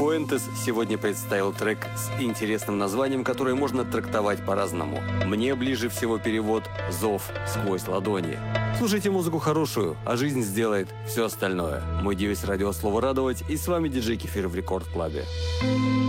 Фуэнтес сегодня представил трек с интересным названием, которое можно трактовать по-разному. Мне ближе всего перевод «Зов сквозь ладони». Слушайте музыку хорошую, а жизнь сделает все остальное. Мой девиз радио «Слово радовать», и с вами диджей Кефир в Рекорд Клабе.